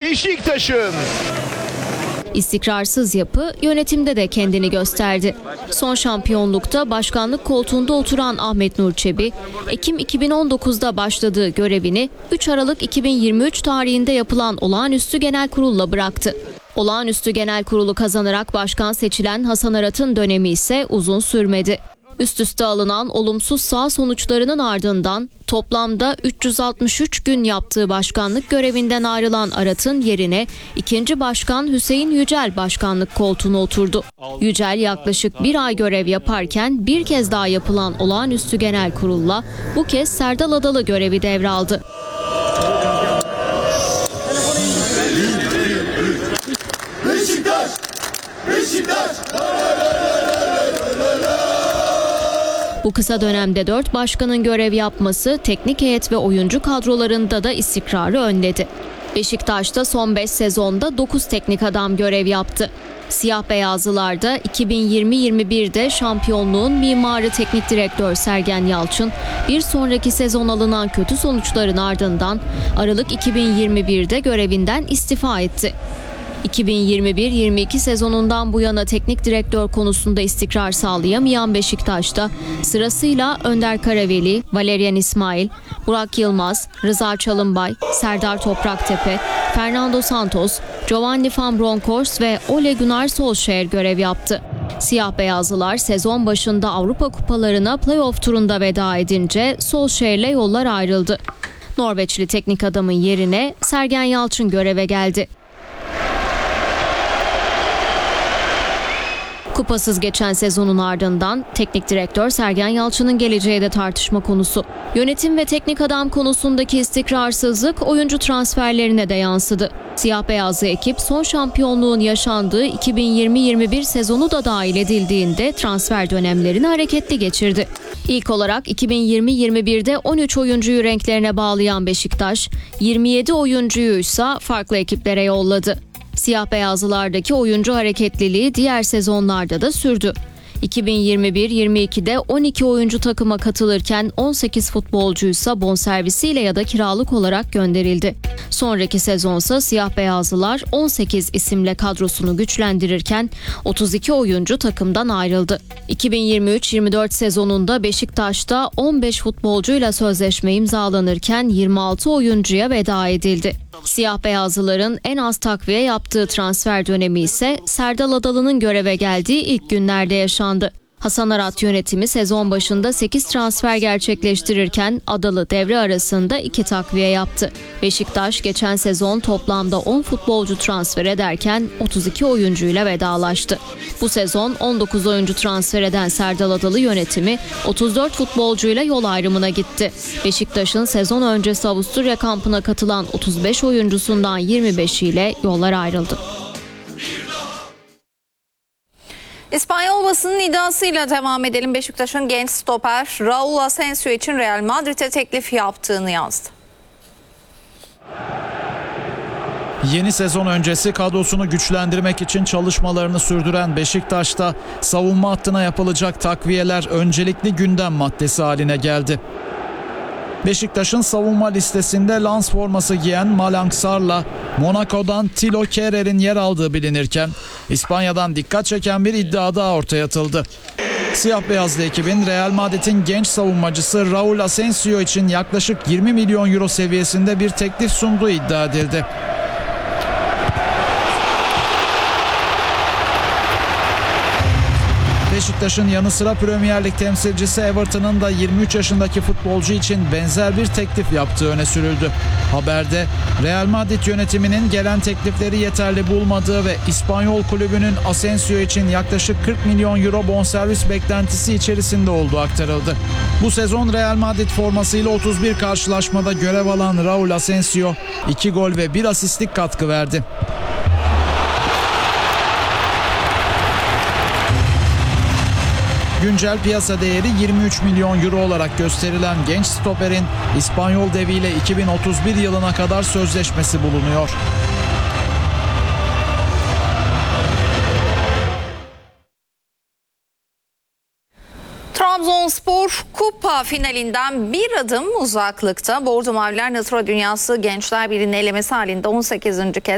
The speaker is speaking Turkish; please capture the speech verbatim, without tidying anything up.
Beşiktaş'ın. İstikrarsız yapı yönetimde de kendini gösterdi. Son şampiyonlukta başkanlık koltuğunda oturan Ahmet Nur Çebi, Ekim iki bin on dokuzda başladığı görevini üç Aralık iki bin yirmi üç tarihinde yapılan olağanüstü genel kurulla bıraktı. Olağanüstü genel kurulu kazanarak başkan seçilen Hasan Arat'ın dönemi ise uzun sürmedi. Üst üste alınan olumsuz sağ sonuçlarının ardından toplamda üç yüz altmış üç gün yaptığı başkanlık görevinden ayrılan Arat'ın yerine ikinci başkan Hüseyin Yücel başkanlık koltuğuna oturdu. Yücel yaklaşık bir ay görev yaparken bir kez daha yapılan olağanüstü genel kurulla bu kez Serdal Adalı görevi devraldı. Beşiktaş! Beşiktaş! Bu kısa dönemde dört başkanın görev yapması teknik heyet ve oyuncu kadrolarında da istikrarı önledi. Beşiktaş'ta son beş sezonda dokuz teknik adam görev yaptı. Siyah beyazlılarda iki bin yirmi yirmi birde şampiyonluğun mimarı teknik direktör Sergen Yalçın, bir sonraki sezon alınan kötü sonuçların ardından Aralık iki bin yirmi birde görevinden istifa etti. iki bin yirmi bir yirmi iki sezonundan bu yana teknik direktör konusunda istikrar sağlayamayan Beşiktaş'ta sırasıyla Önder Karaveli, Valerian İsmail, Burak Yılmaz, Rıza Çalınbay, Serdar Topraktepe, Fernando Santos, Giovanni Van Bronckhorst ve Ole Gunnar Solskjaer görev yaptı. Siyah beyazlılar sezon başında Avrupa kupalarına playoff turunda veda edince Solskjaer'le yollar ayrıldı. Norveçli teknik adamın yerine Sergen Yalçın göreve geldi. Kupasız geçen sezonun ardından teknik direktör Sergen Yalçın'ın geleceği de tartışma konusu. Yönetim ve teknik adam konusundaki istikrarsızlık oyuncu transferlerine de yansıdı. Siyah beyazlı ekip son şampiyonluğun yaşandığı iki bin yirmi yirmi bir sezonu da dahil edildiğinde transfer dönemlerini hareketli geçirdi. İlk olarak iki bin yirmi yirmi birde on üç oyuncuyu renklerine bağlayan Beşiktaş, yirmi yedi oyuncuyu ise farklı ekiplere yolladı. Siyah beyazlılardaki oyuncu hareketliliği diğer sezonlarda da sürdü. iki bin yirmi bir yirmi ikide on iki oyuncu takıma katılırken on sekiz futbolcuysa bonservisiyle ya da kiralık olarak gönderildi. Sonraki sezonsa siyah beyazlılar on sekiz isimle kadrosunu güçlendirirken otuz iki oyuncu takımdan ayrıldı. iki bin yirmi üç yirmi dört sezonunda Beşiktaş'ta on beş futbolcuyla sözleşme imzalanırken yirmi altı oyuncuya veda edildi. Siyah beyazlıların en az takviye yaptığı transfer dönemi ise Serdal Adalı'nın göreve geldiği ilk günlerde yaşandı. Hasan Arat yönetimi sezon başında sekiz transfer gerçekleştirirken Adalı devre arasında iki takviye yaptı. Beşiktaş geçen sezon toplamda on futbolcu transfer ederken otuz iki oyuncuyla vedalaştı. Bu sezon on dokuz oyuncu transfer eden Serdal Adalı yönetimi otuz dört futbolcuyla yol ayrımına gitti. Beşiktaş'ın sezon öncesi Avusturya kampına katılan otuz beş oyuncusundan yirmi beşiyle yollar ayrıldı. İspanyol basının iddiasıyla devam edelim. Beşiktaş'ın genç stoper Raul Asensio için Real Madrid'e teklif yaptığını yazdı. Yeni sezon öncesi kadrosunu güçlendirmek için çalışmalarını sürdüren Beşiktaş'ta savunma hattına yapılacak takviyeler öncelikli gündem maddesi haline geldi. Beşiktaş'ın savunma listesinde Lens forması giyen Malang Sarr'la Monaco'dan Thilo Kehrer'in yer aldığı bilinirken İspanya'dan dikkat çeken bir iddia daha ortaya atıldı. Siyah beyazlı ekibin Real Madrid'in genç savunmacısı Raul Asensio için yaklaşık yirmi milyon euro seviyesinde bir teklif sunduğu iddia edildi. Beşiktaş'ın yanı sıra Premier Lig temsilcisi Everton'ın da yirmi üç yaşındaki futbolcu için benzer bir teklif yaptığı öne sürüldü. Haberde Real Madrid yönetiminin gelen teklifleri yeterli bulmadığı ve İspanyol kulübünün Asensio için yaklaşık kırk milyon euro bonservis beklentisi içerisinde olduğu aktarıldı. Bu sezon Real Madrid formasıyla otuz bir karşılaşmada görev alan Raul Asensio iki gol ve bir asistlik katkı verdi. Güncel piyasa değeri yirmi üç milyon euro olarak gösterilen genç stoperin İspanyol deviyle iki bin otuz bir yılına kadar sözleşmesi bulunuyor. Trabzonspor kupa finalinden bir adım uzaklıkta. Bordo Maviler Natura Dünyası Gençler Birliği'nin elemesi halinde on sekizinci kez